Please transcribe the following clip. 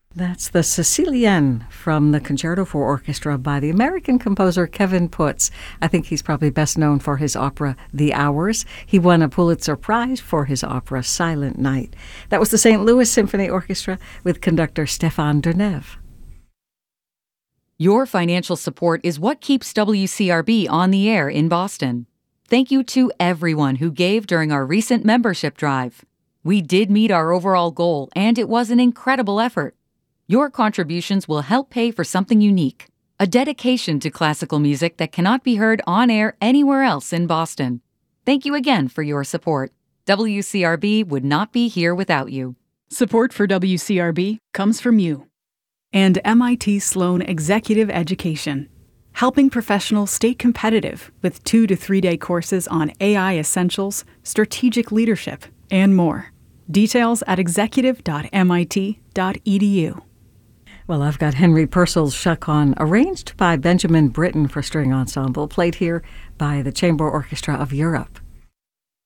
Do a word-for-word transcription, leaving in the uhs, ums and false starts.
That's the Sicilienne from the Concerto for Orchestra by the American composer Kevin Putz. I think he's probably best known for his opera The Hours. He won a Pulitzer Prize for his opera Silent Night. That was the Saint Louis Symphony Orchestra with conductor Stéphane Dernève. Your financial support is what keeps W C R B on the air in Boston. Thank you to everyone who gave during our recent membership drive. We did meet our overall goal, and it was an incredible effort. Your contributions will help pay for something unique, a dedication to classical music that cannot be heard on air anywhere else in Boston. Thank you again for your support. W C R B would not be here without you. Support for W C R B comes from you and M I T Sloan Executive Education, helping professionals stay competitive with two to three day courses on A I essentials, strategic leadership, and more. Details at executive dot m i t dot e d u. Well, I've got Henry Purcell's Chaconne, arranged by Benjamin Britten for string ensemble, played here by the Chamber Orchestra of Europe.